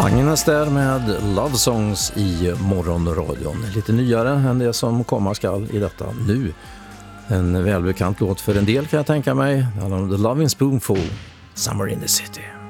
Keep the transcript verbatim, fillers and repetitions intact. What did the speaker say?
Agnes där med Love Songs i morgonradion. Lite nyare än det som komma skall i detta nu. En välbekant låt för en del kan jag tänka mig. The Loving Spoonful, Summer in the City.